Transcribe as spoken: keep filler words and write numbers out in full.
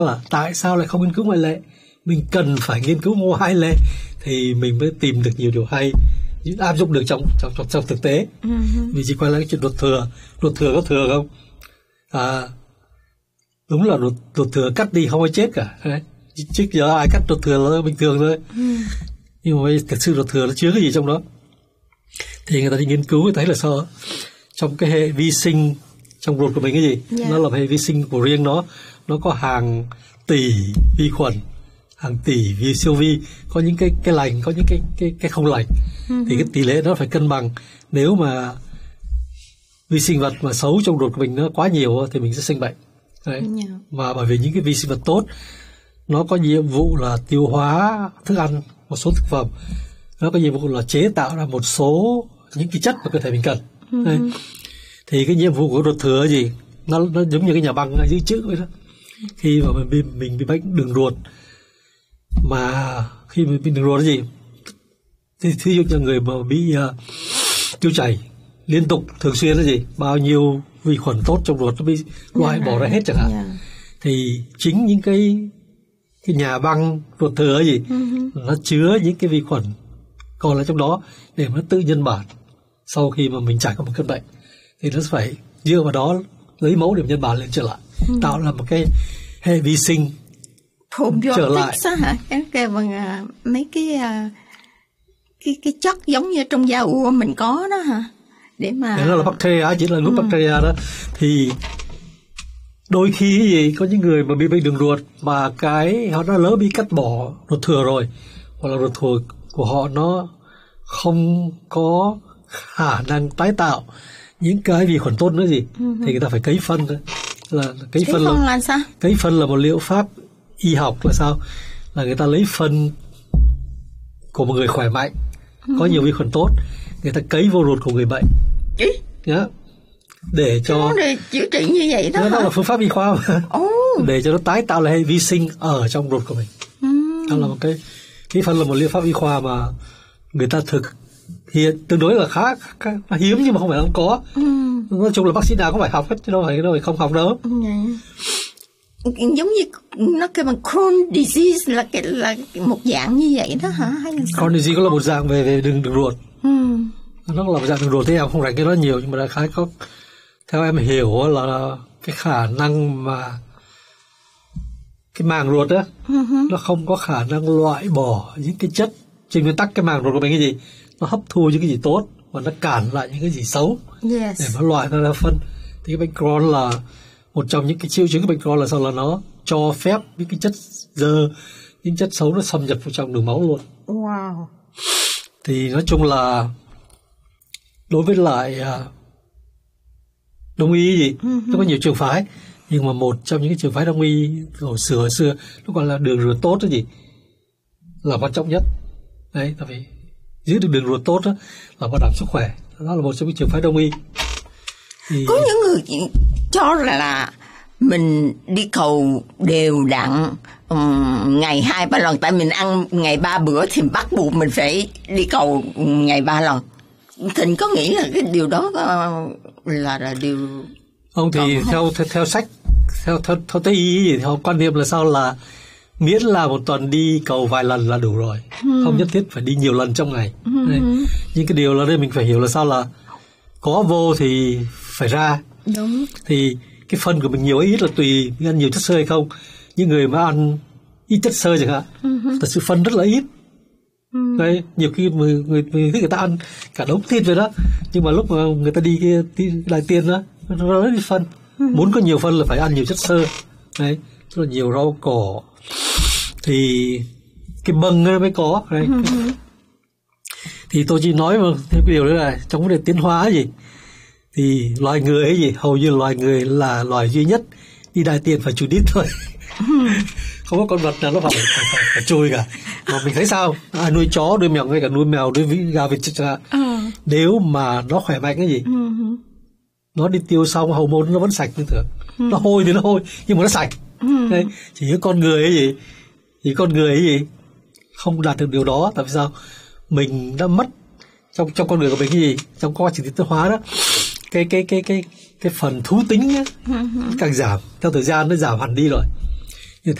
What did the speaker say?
là tại sao lại không nghiên cứu ngoại lệ, mình cần phải nghiên cứu ngoại lệ thì mình mới tìm được nhiều điều hay áp dụng được trong trong trong, trong thực tế. Uh-huh. Vì chỉ quay lại cái chuyện luật thừa, luật thừa có thừa không? À, đúng là luật, luật thừa cắt đi không ai chết cả. Đấy. Trước giờ ai cắt luật thừa là bình thường thôi. Uh-huh. Nhưng mà thực sự luật thừa nó chứa cái gì trong đó? Thì người ta đi nghiên cứu người thấy là sao? Trong cái hệ vi sinh trong ruột của mình cái gì? Yeah. Nó là hệ vi sinh của riêng nó, nó có hàng tỷ vi khuẩn, hàng tỷ vi siêu vi, có những cái cái lành, có những cái cái cái không lành. Uh-huh. Thì cái tỷ lệ nó phải cân bằng. Nếu mà vi sinh vật mà xấu trong ruột của mình nó quá nhiều thì mình sẽ sinh bệnh. Đấy. Yeah. Mà bởi vì những cái vi sinh vật tốt nó có nhiệm vụ là tiêu hóa thức ăn, một số thực phẩm, nó có nhiệm vụ là chế tạo ra một số những cái chất mà cơ thể mình cần. Uh-huh. Đấy. Thì cái nhiệm vụ của ruột thừa là gì? Nó, nó giống như cái nhà băng giữ chữ vậy đó. Khi mà mình bị, mình bị bệnh đường ruột, mà khi mình bị đường ruột là gì? Thì thí dụ như người mà bị uh, tiêu chảy liên tục thường xuyên là gì? Bao nhiêu vi khuẩn tốt trong ruột nó bị loại yeah. bỏ ra hết chẳng hạn. Yeah. Thì chính những cái cái nhà băng ruột thừa là gì? Uh-huh. Nó chứa những cái vi khuẩn còn lại trong đó để nó tự nhân bản sau khi mà mình trải qua một cơn bệnh. Thì nó phải dựa vào đó lấy mẫu để nhân bản lên trở lại, ừ. tạo ra một cái hệ vi sinh trở lại. Đó hả? Cái, cái bằng mấy cái cái cái chất giống như trong da ua mình có đó hả? Để mà đó là bacteria, chỉ là group ừ. bacteria đó. Thì đôi khi gì có những người mà bị bệnh đường ruột mà cái họ đã lỡ bị cắt bỏ ruột thừa rồi, hoặc là ruột thừa của họ nó không có khả năng tái tạo những cái vi khuẩn tốt nữa gì, uh-huh. thì người ta phải cấy phân thôi. Là cấy, cấy phân, phân là, là sao? Cấy phân là một liệu pháp y học là sao? Là người ta lấy phân của một người khỏe mạnh, uh-huh. có nhiều vi khuẩn tốt, người ta cấy vô ruột của người bệnh. Ý? Yeah. Để cho để chữa trị như vậy đó. Đó là phương pháp y khoa mà. Oh. Để cho nó tái tạo lại hệ vi sinh ở trong ruột của mình. Uh-huh. Đó là một cái cái phân là một liệu pháp y khoa mà người ta thực hiện tương đối là khá, khá, khá hiếm, nhưng mà không phải không có. Ừ. Nói chung là bác sĩ nào cũng phải học hết chứ đâu phải đâu phải không học đâu. Ừ. Giống như nó kêu bằng Crohn disease là cái là một dạng như vậy đó hả? Hay là Crohn disease cũng là một dạng về về đường đường ruột. Ừ. Nó là một dạng đường ruột, thế em không rành cái đó nhiều, nhưng mà đại khái có theo em hiểu là cái khả năng mà cái màng ruột á, uh-huh. nó không có khả năng loại bỏ những cái chất. Trên nguyên tắc cái màng ruột của mình cái gì? Nó hấp thu những cái gì tốt và nó cản lại những cái gì xấu, yes. để nó loại ra phân. Thì cái bệnh Crohn là một trong những cái triệu chứng của bệnh Crohn là sao? Là nó cho phép những cái chất dơ, những chất xấu nó xâm nhập vào trong đường máu luôn. Wow. Thì nói chung là đối với lại đông y gì, uh-huh. nó có nhiều trường phái, nhưng mà một trong những cái trường phái đông y hồi xưa hồi xưa nó gọi là đường ruột tốt cái gì là quan trọng nhất. Đấy, tại vì giữ được đường ruột tốt đó là bảo đảm sức khỏe. Đó là một trong những trường phái đông y. Thì có những người cho là, là mình đi cầu đều đặn um, ngày hai ba lần, tại mình ăn ngày ba bữa thì bắt buộc mình phải đi cầu ngày ba lần. Thịnh có nghĩ là cái điều đó là là điều không? Thì theo, theo theo sách theo theo, theo Tây y thì theo quan niệm là sao, là miễn là một tuần đi cầu vài lần là đủ rồi, hmm. không nhất thiết phải đi nhiều lần trong ngày. Hmm. Đây. Nhưng cái điều là đây mình phải hiểu là sao, là có vô thì phải ra. Đúng. Thì cái phân của mình nhiều ít là tùy ăn nhiều chất xơ hay không. Những người mà ăn ít chất xơ chẳng hạn, hmm. thật sự phân rất là ít. Hmm. Đấy, nhiều khi người người người, người ta ăn cả đống thịt rồi đó, nhưng mà lúc mà người ta đi cái đại tiên đó, nó rất ít phân. Hmm. Muốn có nhiều phân là phải ăn nhiều chất xơ. Đấy, rất là nhiều rau cỏ. Thì cái bâng nó mới có đấy. Uh-huh. Thì tôi chỉ nói mà thêm cái điều đó là trong vấn đề tiến hóa gì thì loài người ấy gì hầu như loài người là loài duy nhất đi đại tiện phải chui đít thôi. Uh-huh. Không có con vật nào nó phải phải, phải, phải chui cả. Mà mình thấy sao, à, nuôi chó nuôi mèo, ngay cả nuôi mèo nuôi gà vịt chẳng hạn, uh-huh. nếu mà nó khỏe mạnh cái gì, uh-huh. nó đi tiêu xong hậu môn nó vẫn sạch như thường. Uh-huh. Nó hôi thì nó hôi nhưng mà nó sạch. Uh-huh. Đấy, chỉ những con người ấy gì thì con người ấy gì không đạt được điều đó. Tại vì sao? Mình đã mất trong trong con người của mình cái gì, trong quá trình tiến hóa đó, cái cái cái cái cái phần thú tính nhá, càng giảm theo thời gian, nó giảm hẳn đi rồi.